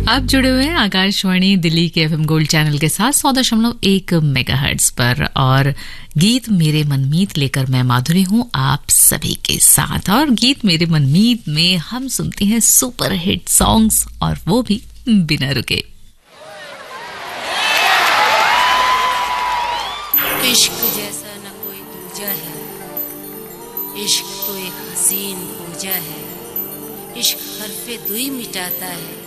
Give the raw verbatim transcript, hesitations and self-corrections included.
आप जुड़े हुए हैं आकाशवाणी दिल्ली के एफएम गोल्ड चैनल के साथ सौ दशमलव एक मेगाहर्ट्ज पर और गीत मेरे मनमीत लेकर मैं माधुरी हूँ आप सभी के साथ। और गीत मेरे मनमीत में हम सुनते हैं सुपर हिट सॉन्ग्स और वो भी बिना रुके। इश्क जैसा न कोई दूजा है, इश्क तो एक हसीन पूजा है, इश्क हरफे दुई मिटाता है।